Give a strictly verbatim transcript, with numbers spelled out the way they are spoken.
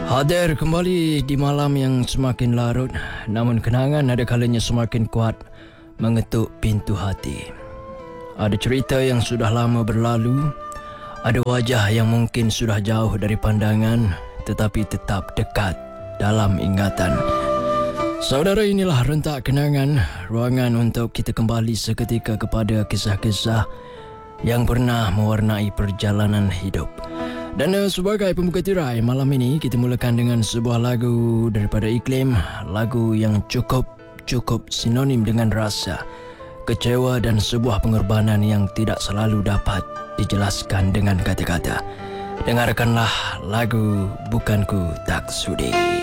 Hadir kembali di malam yang semakin larut, namun kenangan ada kalanya semakin kuat mengetuk pintu hati. Ada cerita yang sudah lama berlalu, ada wajah yang mungkin sudah jauh dari pandangan tetapi tetap dekat dalam ingatan. Saudara, inilah rentak kenangan, ruangan untuk kita kembali seketika kepada kisah-kisah yang pernah mewarnai perjalanan hidup. Dan uh, sebagai pembuka tirai malam ini, kita mulakan dengan sebuah lagu daripada Iklim. Lagu yang cukup cukup sinonim dengan rasa kecewa dan sebuah pengorbanan yang tidak selalu dapat dijelaskan dengan kata-kata. Dengarkanlah lagu Bukanku Tak Sudi.